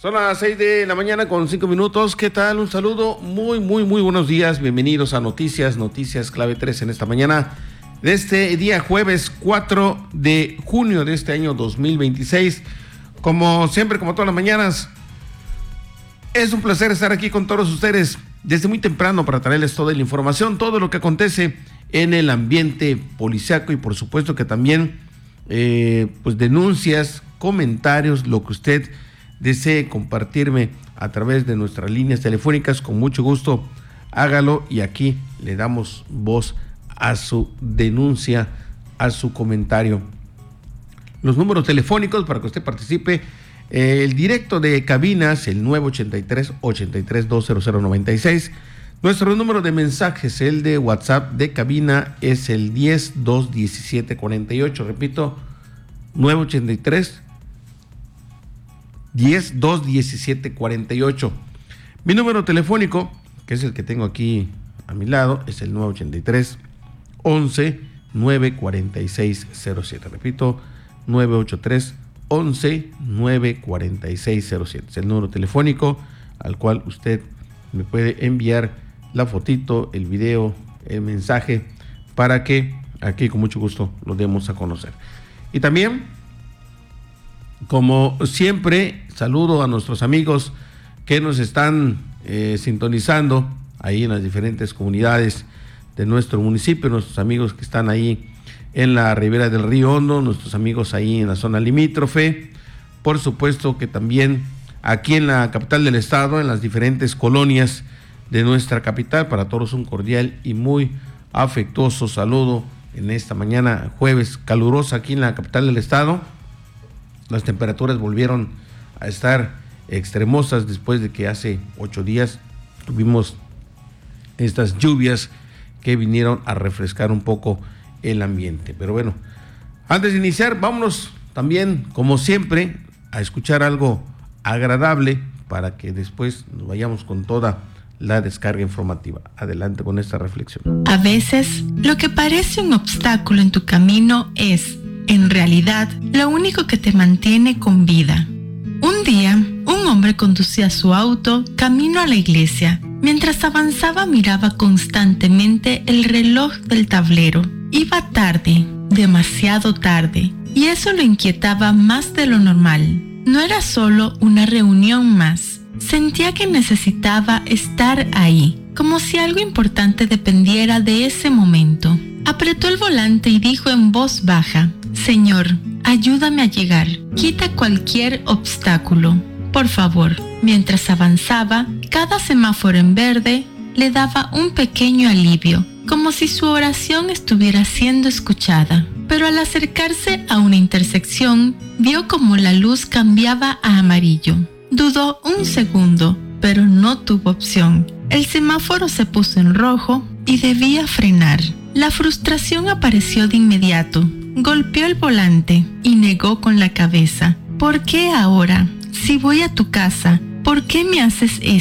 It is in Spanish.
Son las 6 de la mañana con 5 minutos. ¿Qué tal? Un saludo. Muy buenos días. Bienvenidos a Noticias Clave 3 en esta mañana de este día jueves 4 de junio de este año 2026. Como siempre, como todas las mañanas, es un placer estar aquí con todos ustedes desde muy temprano para traerles toda la información, todo lo que acontece en el ambiente policiaco y por supuesto que también pues denuncias, comentarios, lo que usted desee compartirme a través de nuestras líneas telefónicas, con mucho gusto hágalo y aquí le damos voz a su denuncia, a su comentario. Los números telefónicos para que usted participe, el directo de cabinas, el 983-83-20096. Nuestro número de mensajes, el de WhatsApp de cabina, es el 10-217-48. Repito, 983-10-217-48. Mi número telefónico, que es el que tengo aquí a mi lado, es el 983-11-94607. Repito, 983-11-94607. Es el número telefónico al cual usted me puede enviar la fotito, el video, el mensaje, para que aquí con mucho gusto lo demos a conocer. Y también, como siempre, saludo a nuestros amigos que nos están sintonizando ahí en las diferentes comunidades de nuestro municipio, nuestros amigos que están ahí en la ribera del Río Hondo, nuestros amigos ahí en la zona limítrofe, por supuesto que también aquí en la capital del estado, en las diferentes colonias de nuestra capital. Para todos un cordial y muy afectuoso saludo en esta mañana jueves calurosa aquí en la capital del estado. Las temperaturas volvieron a estar extremosas después de que hace 8 días tuvimos estas lluvias que vinieron a refrescar un poco el ambiente. Pero bueno, antes de iniciar, vámonos también, como siempre, a escuchar algo agradable para que después nos vayamos con toda la descarga informativa. Adelante con esta reflexión. A veces, lo que parece un obstáculo en tu camino es, en realidad, lo único que te mantiene con vida. Un día, un hombre conducía su auto camino a la iglesia. Mientras avanzaba, miraba constantemente el reloj del tablero. Iba tarde, demasiado tarde, y eso lo inquietaba más de lo normal. No era solo una reunión más. Sentía que necesitaba estar ahí, como si algo importante dependiera de ese momento. Apretó el volante y dijo en voz baja: Señor, ayúdame a llegar. Quita cualquier obstáculo, por favor. Mientras avanzaba, cada semáforo en verde le daba un pequeño alivio, como si su oración estuviera siendo escuchada. Pero al acercarse a una intersección, vio como la luz cambiaba a amarillo. Dudó un segundo, pero no tuvo opción. El semáforo se puso en rojo y debía frenar. La frustración apareció de inmediato. Golpeó el volante y negó con la cabeza. ¿Por qué ahora? Si voy a tu casa, ¿por qué me haces esto?